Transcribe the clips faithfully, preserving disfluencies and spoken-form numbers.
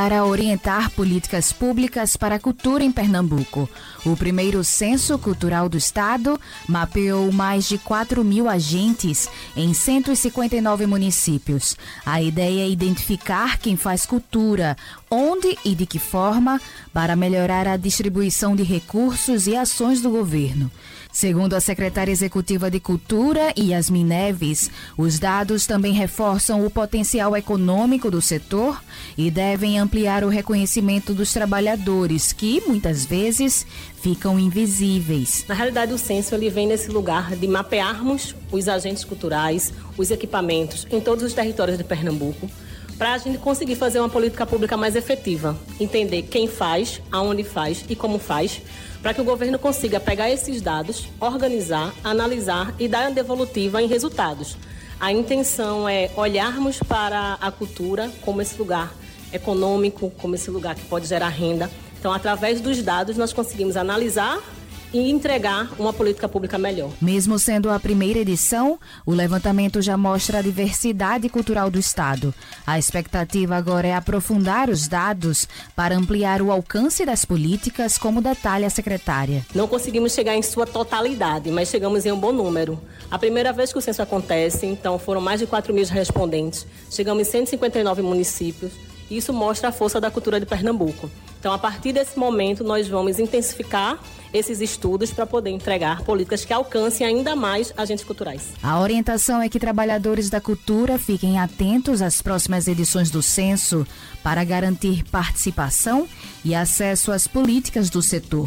para orientar políticas públicas para a cultura em Pernambuco. O primeiro Censo Cultural do Estado mapeou mais de quatro mil agentes em cento e cinquenta e nove municípios. A ideia é identificar quem faz cultura, onde e de que forma, para melhorar a distribuição de recursos e ações do governo. Segundo a secretária executiva de Cultura, Yasmin Neves, os dados também reforçam o potencial econômico do setor e devem ampliar o reconhecimento dos trabalhadores, que, muitas vezes, ficam invisíveis. Na realidade, o censo ele vem nesse lugar de mapearmos os agentes culturais, os equipamentos em todos os territórios de Pernambuco, para a gente conseguir fazer uma política pública mais efetiva, entender quem faz, aonde faz e como faz, para que o governo consiga pegar esses dados, organizar, analisar e dar a devolutiva em resultados. A intenção é olharmos para a cultura como esse lugar econômico, como esse lugar que pode gerar renda. Então, através dos dados, nós conseguimos analisar e entregar uma política pública melhor. Mesmo sendo a primeira edição, o levantamento já mostra a diversidade cultural do Estado. A expectativa agora é aprofundar os dados para ampliar o alcance das políticas, como detalha a secretária. Não conseguimos chegar em sua totalidade, mas chegamos em um bom número. A primeira vez que o censo acontece, então foram mais de quatro mil respondentes. Chegamos em cento e cinquenta e nove municípios. Isso mostra a força da cultura de Pernambuco. Então, a partir desse momento, nós vamos intensificar esses estudos para poder entregar políticas que alcancem ainda mais agentes culturais. A orientação é que trabalhadores da cultura fiquem atentos às próximas edições do censo para garantir participação e acesso às políticas do setor.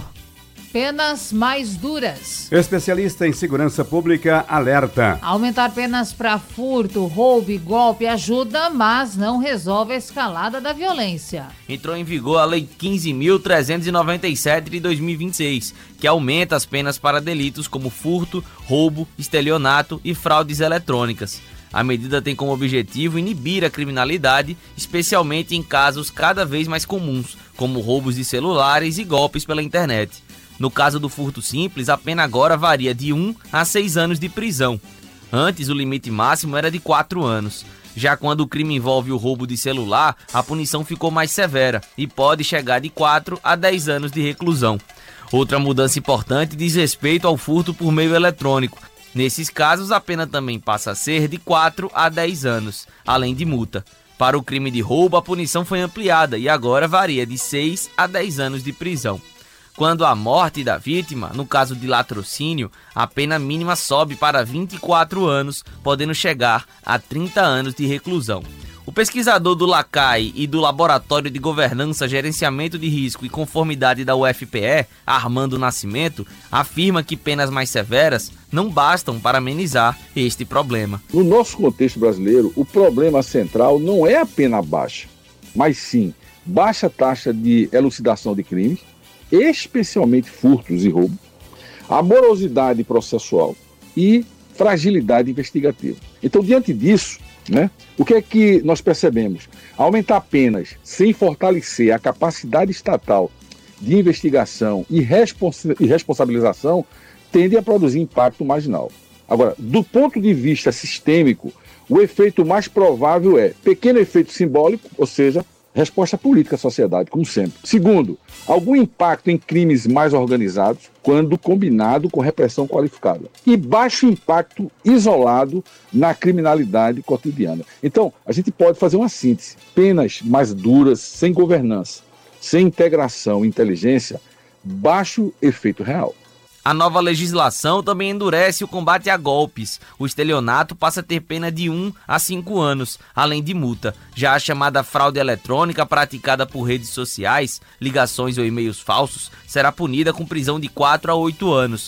Penas mais duras. Especialista em segurança pública alerta. Aumentar penas para furto, roubo e golpe ajuda, mas não resolve a escalada da violência. Entrou em vigor a Lei quinze mil trezentos e noventa e sete de dois mil e vinte e seis, que aumenta as penas para delitos como furto, roubo, estelionato e fraudes eletrônicas. A medida tem como objetivo inibir a criminalidade, especialmente em casos cada vez mais comuns, como roubos de celulares e golpes pela internet. No caso do furto simples, a pena agora varia de um a seis anos de prisão. Antes, o limite máximo era de quatro anos. Já quando o crime envolve o roubo de celular, a punição ficou mais severa e pode chegar de quatro a dez anos de reclusão. Outra mudança importante diz respeito ao furto por meio eletrônico. Nesses casos, a pena também passa a ser de quatro a dez anos, além de multa. Para o crime de roubo, a punição foi ampliada e agora varia de seis a dez anos de prisão. Quando há morte da vítima, no caso de latrocínio, a pena mínima sobe para vinte e quatro anos, podendo chegar a trinta anos de reclusão. O pesquisador do LACAI e do Laboratório de Governança, Gerenciamento de Risco e Conformidade da U F P E, Armando Nascimento, afirma que penas mais severas não bastam para amenizar este problema. No nosso contexto brasileiro, o problema central não é a pena baixa, mas sim baixa taxa de elucidação de crimes, especialmente furtos e roubo, a morosidade processual e fragilidade investigativa. Então, diante disso, né, o que é que nós percebemos? Aumentar penas sem fortalecer a capacidade estatal de investigação e, responsa- e responsabilização tende a produzir impacto marginal. Agora, do ponto de vista sistêmico, o efeito mais provável é pequeno efeito simbólico, ou seja, resposta política à sociedade, como sempre. Segundo, algum impacto em crimes mais organizados, quando combinado com repressão qualificada. E baixo impacto isolado na criminalidade cotidiana. Então, a gente pode fazer uma síntese. Penas mais duras, sem governança, sem integração e inteligência, baixo efeito real. A nova legislação também endurece o combate a golpes. O estelionato passa a ter pena de um a cinco anos, além de multa. Já a chamada fraude eletrônica praticada por redes sociais, ligações ou e-mails falsos, será punida com prisão de quatro a oito anos.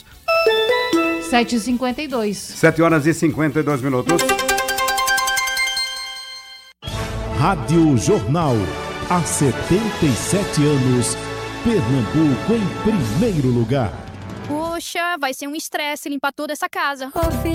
sete e cinquenta e dois. sete horas e cinquenta e dois minutos. Rádio Jornal. Há setenta e sete anos, Pernambuco em primeiro lugar. Poxa, vai ser um estresse limpar toda essa casa.